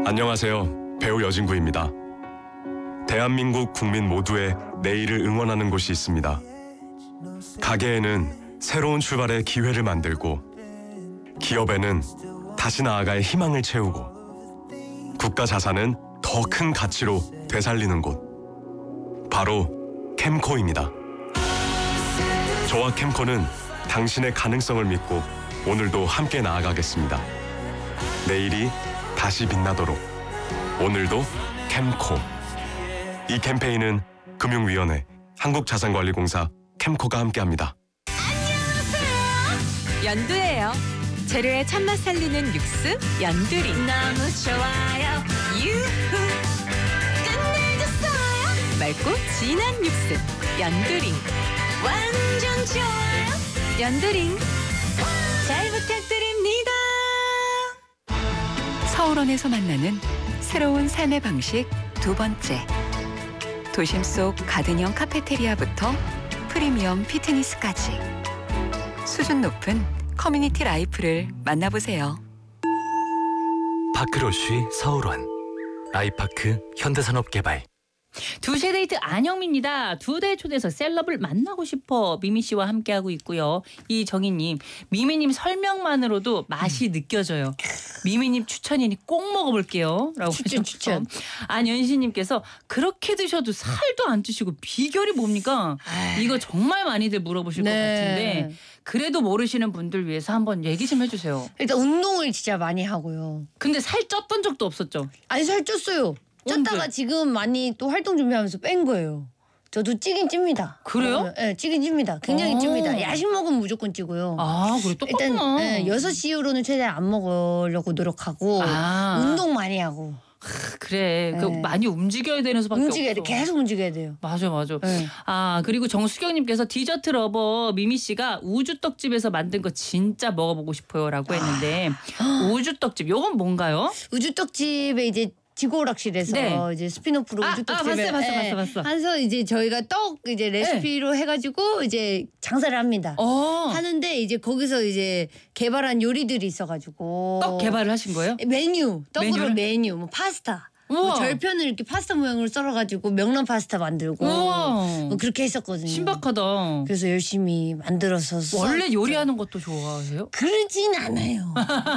안녕하세요. 배우 여진구입니다. 대한민국 국민 모두의 내일을 응원하는 곳이 있습니다. 가게에는 새로운 출발의 기회를 만들고, 기업에는 다시 나아갈 희망을 채우고, 국가 자산은 더 큰 가치로 되살리는 곳. 바로 캠코입니다. 저와 캠코는 당신의 가능성을 믿고 오늘도 함께 나아가겠습니다. 내일이 다시 빛나도록 오늘도 캠코. 이 캠페인은 금융위원회, 한국자산관리공사, 캠코가 함께합니다. 안녕하세요. 연두예요. 재료의 참맛 살리는 육수 연두링. 너무 좋아요. 유후. 끝내줬어요. 맑고 진한 육수 연두링. 완전 좋아요. 연두링. 잘 부탁드립니다. 서울원에서 만나는 새로운 삶의 방식 두 번째. 도심 속 가든형 카페테리아부터 프리미엄 피트니스까지 수준 높은 커뮤니티 라이프를 만나보세요. 파크로쉬 서울원, 라이파크 현대산업개발. 2시의 데이트 안영미입니다. 2대 초대서 셀럽을 만나고 싶어 미미 씨와 함께하고 있고요. 이정희님, 미미님 설명만으로도 맛이 느껴져요. 미미님 추천이니 꼭 먹어볼게요. 라고 추천. 안연시님께서 그렇게 드셔도 살도 안 찌시고 비결이 뭡니까? 이거 정말 많이들 물어보실 것 같은데 그래도 모르시는 분들 위해서 한번 얘기 좀 해주세요. 일단 운동을 진짜 많이 하고요. 근데 살 쪘던 적도 없었죠? 아니 살 쪘어요. 쪘다가 언제? 지금 많이 또 활동 준비하면서 뺀 거예요. 저도 찌긴 찝니다. 그래요? 네, 찌긴 찝니다. 굉장히 찝니다. 야식 먹으면 무조건 찌고요. 아, 그래 똑같구나. 일단 6시 이후로는 최대한 안 먹으려고 노력하고 운동 많이 하고. 그래. 그 많이 움직여야 되는 수밖에 움직여야 돼. 없어. 계속 움직여야 돼요. 맞아. 네. 그리고 정수경님께서 디저트 러버 미미 씨가 우주떡집에서 만든 거 진짜 먹어보고 싶어요라고 했는데 우주떡집 요건 뭔가요? 우주떡집에 이제 지구오락실에서 네. 이제 스피노프로 우주떡집에 봤어. 해서 이제 저희가 떡 이제 레시피로 해가지고 이제 장사를 합니다. 하는데 이제 거기서 이제 개발한 요리들이 있어가지고 떡 개발을 하신 거예요? 떡으로 메뉴 뭐 파스타. 뭐 절편을 이렇게 파스타 모양으로 썰어가지고 명란 파스타 만들고 뭐 그렇게 했었거든요. 신박하다. 그래서 열심히 만들어서 원래 요리하는 것도 좋아하세요? 그러진 않아요.